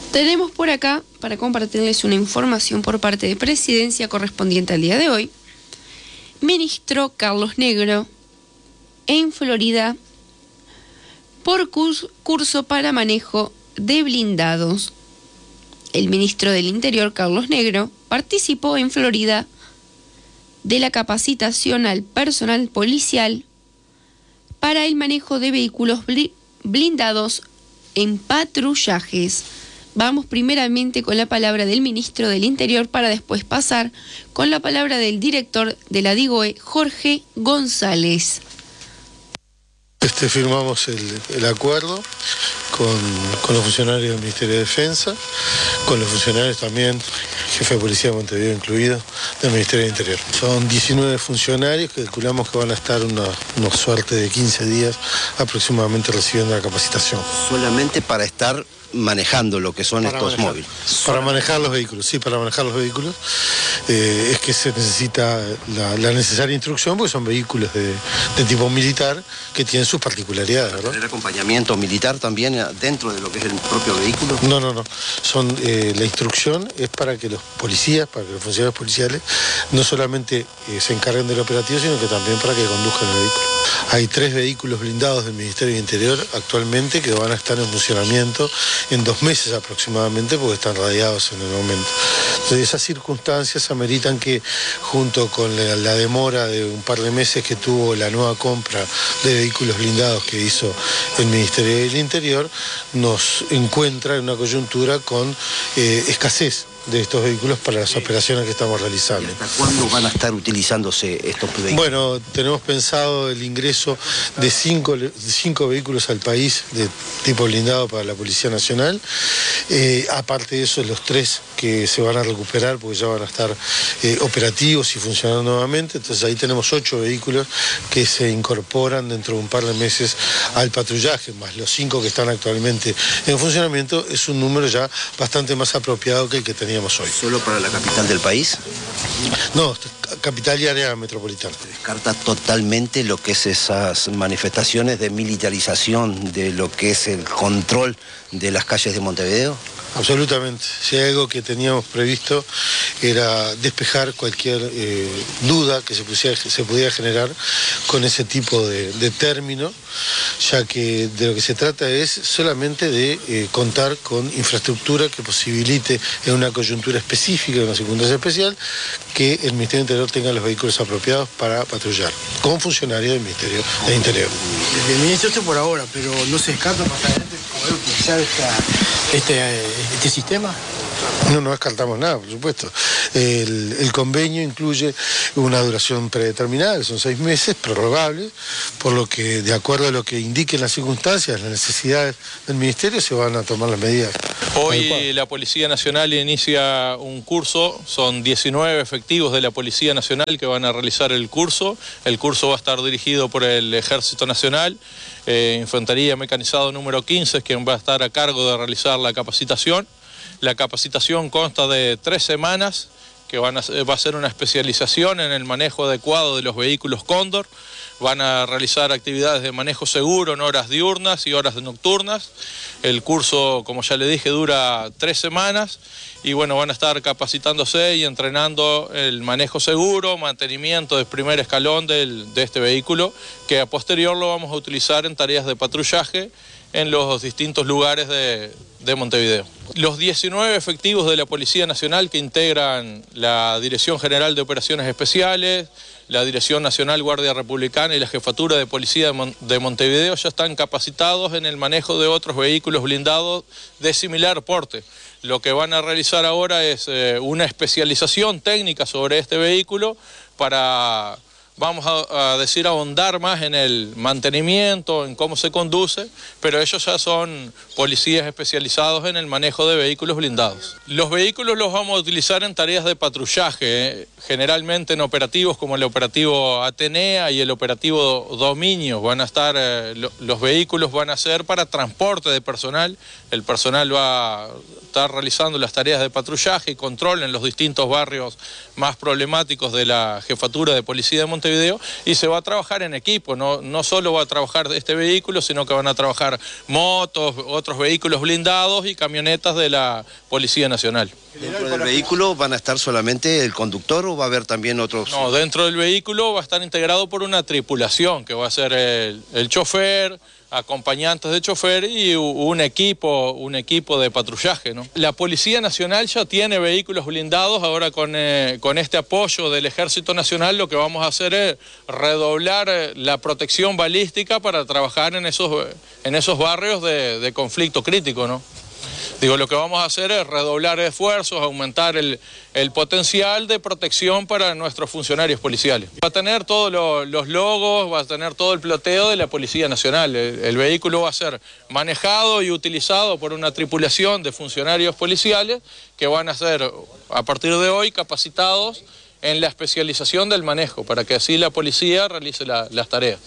Tenemos por acá, para compartirles una información por parte de Presidencia correspondiente al día de hoy. Ministro Carlos Negro, en Florida, por curso para manejo de blindados. El ministro del Interior, Carlos Negro, participó en Florida de la capacitación al personal policial para el manejo de vehículos blindados en patrullajes. Vamos primeramente con la palabra del ministro del Interior para después pasar con la palabra del director de la DIGOE, Jorge González. Firmamos el acuerdo con los funcionarios del Ministerio de Defensa, con los funcionarios también, jefe de policía de Montevideo incluido, del Ministerio del Interior. Son 19 funcionarios que calculamos que van a estar una suerte de 15 días aproximadamente recibiendo la capacitación. Solamente para estar manejando lo que son estos móviles. Para manejar los vehículos, sí, para manejar los vehículos. Es que se necesita la necesaria instrucción porque son vehículos de tipo militar que tienen sus particularidades, ¿verdad? ¿Tener acompañamiento militar también dentro de lo que es el propio vehículo? No. La instrucción es para que los policías, para que los funcionarios policiales no solamente se encarguen del operativo, sino que también para que conduzcan el vehículo. Hay 3 vehículos blindados del Ministerio del Interior actualmente que van a estar en funcionamiento en 2 meses aproximadamente porque están radiados en el momento. Entonces esas circunstancias ameritan que junto con la demora de un par de meses que tuvo la nueva compra de vehículos blindados que hizo el Ministerio del Interior, nos encuentra en una coyuntura con escasez de estos vehículos para las operaciones que estamos realizando. ¿Y hasta cuándo van a estar utilizándose estos vehículos? Bueno, tenemos pensado el ingreso de 5 vehículos al país de tipo blindado para la Policía Nacional. Aparte de eso, los 3 que se van a recuperar porque ya van a estar operativos y funcionando nuevamente. Entonces ahí tenemos 8 vehículos que se incorporan dentro de un par de meses al patrullaje, más los 5 que están actualmente en funcionamiento. Es un número ya bastante más apropiado que el que teníamos hoy. ¿Solo para la capital del país? No, capital y área metropolitana. ¿Descarta totalmente lo que es esas manifestaciones de militarización de lo que es el control de las calles de Montevideo? Absolutamente. Si hay algo que teníamos previsto era despejar cualquier duda que se pudiera generar con ese tipo de término, ya que de lo que se trata es solamente de contar con infraestructura que posibilite en una coyuntura específica, en una circunstancia especial, que el Ministerio del Interior tenga los vehículos apropiados para patrullar, con funcionarios del Ministerio del Interior. El ministro por ahora, pero no se descarta más adelante poder utilizar este sistema. No descartamos nada, por supuesto. El convenio incluye una duración predeterminada, que son 6 meses, prorrogables, por lo que, de acuerdo a lo que indiquen las circunstancias, las necesidades del Ministerio, se van a tomar las medidas. Hoy la Policía Nacional inicia un curso, son 19 efectivos de la Policía Nacional que van a realizar el curso. El curso va a estar dirigido por el Ejército Nacional, Infantería Mecanizado número 15, es quien va a estar a cargo de realizar la capacitación. La capacitación consta de 3 semanas, que va a ser una especialización en el manejo adecuado de los vehículos Cóndor. Van a realizar actividades de manejo seguro en horas diurnas y horas nocturnas. El curso, como ya le dije, dura 3 semanas y bueno, van a estar capacitándose y entrenando el manejo seguro, mantenimiento del primer escalón de este vehículo, que a posterior lo vamos a utilizar en tareas de patrullaje en los distintos lugares de Montevideo. Los 19 efectivos de la Policía Nacional que integran la Dirección General de Operaciones Especiales, la Dirección Nacional Guardia Republicana y la Jefatura de Policía de Montevideo ya están capacitados en el manejo de otros vehículos blindados de similar porte. Lo que van a realizar ahora es una especialización técnica sobre este vehículo para, vamos a decir, ahondar más en el mantenimiento, en cómo se conduce, pero ellos ya son policías especializados en el manejo de vehículos blindados. Los vehículos los vamos a utilizar en tareas de patrullaje, generalmente en operativos como el operativo Atenea y el operativo Dominio. Van a estar, los vehículos van a ser para transporte de personal. El personal va a estar realizando las tareas de patrullaje y control en los distintos barrios más problemáticos de la Jefatura de Policía de Montevideo. Montevideo, y se va a trabajar en equipo, no solo va a trabajar este vehículo, sino que van a trabajar motos, otros vehículos blindados y camionetas de la Policía Nacional. ¿Dentro del vehículo van a estar solamente el conductor o va a haber también otros? No, dentro del vehículo va a estar integrado por una tripulación, que va a ser el chofer, acompañantes de chofer y un equipo de patrullaje, ¿no? La Policía Nacional ya tiene vehículos blindados. Ahora con este apoyo del Ejército Nacional lo que vamos a hacer es redoblar la protección balística para trabajar en esos barrios de conflicto crítico, ¿no? Digo, lo que vamos a hacer es redoblar esfuerzos, aumentar el potencial de protección para nuestros funcionarios policiales. Va a tener todos los logos, va a tener todo el ploteo de la Policía Nacional. El vehículo va a ser manejado y utilizado por una tripulación de funcionarios policiales que van a ser, a partir de hoy, capacitados en la especialización del manejo, para que así la policía realice las tareas.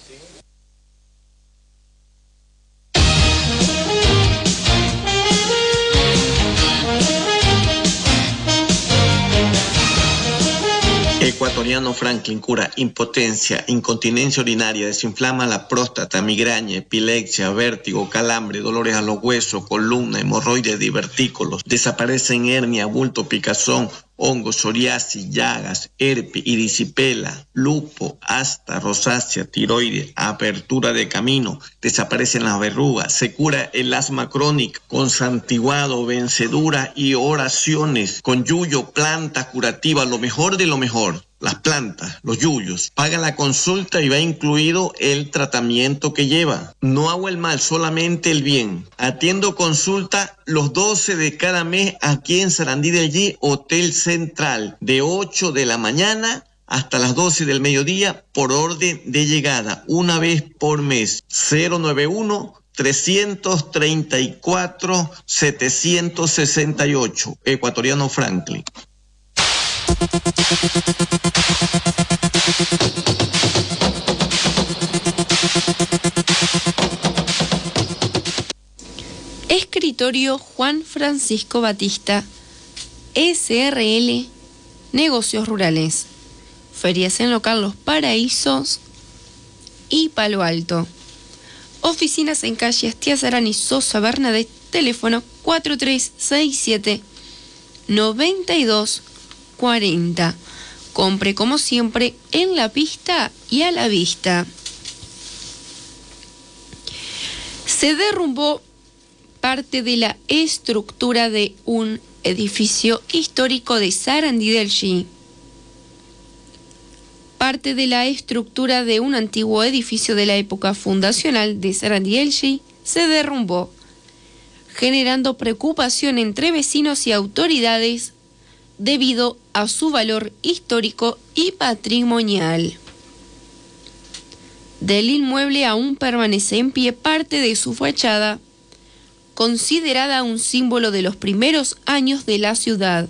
Ecuatoriano Franklin cura impotencia, incontinencia urinaria, desinflama la próstata, migraña, epilepsia, vértigo, calambre, dolores a los huesos, columna, hemorroides, divertículos, desaparecen hernia, bulto, picazón, hongos, psoriasis, llagas, herpes, erisipela, lupo, asta, rosácea, tiroides, apertura de camino, desaparecen las verrugas, se cura el asma crónico con santiguado, vencedura y oraciones, con yuyo, planta curativa, lo mejor de lo mejor. Las plantas, los yuyos, pagan la consulta y va incluido el tratamiento que lleva. No hago el mal, solamente el bien. Atiendo consulta los 12 de cada mes aquí en Sarandí de allí, Hotel Central, de 8 de la mañana hasta las 12 del mediodía por orden de llegada, una vez por mes. 091-334-768, Ecuatoriano Franklin. Escritorio Juan Francisco Batista, SRL, Negocios Rurales, ferias en local Los Paraísos y Palo Alto. Oficinas en calle Astiazarán y Sosa Bernadette, teléfono 4367-9240. Compre como siempre en la pista y a la vista. Se derrumbó parte de la estructura de un edificio histórico de Sarandí del Chi. Parte de la estructura de un antiguo edificio de la época fundacional de Sarandí del Chi se derrumbó, generando preocupación entre vecinos y autoridades debido a su valor histórico y patrimonial. Del inmueble aún permanece en pie parte de su fachada, considerada un símbolo de los primeros años de la ciudad.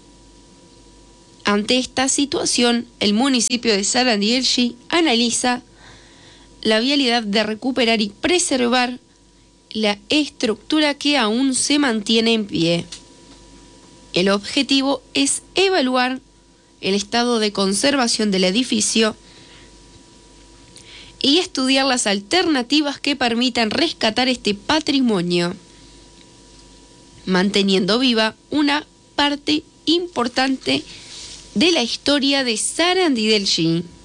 Ante esta situación, el municipio de Sarandí del Chi analiza la viabilidad de recuperar y preservar la estructura que aún se mantiene en pie. El objetivo es evaluar el estado de conservación del edificio y estudiar las alternativas que permitan rescatar este patrimonio, manteniendo viva una parte importante de la historia de Sarandí del Chi.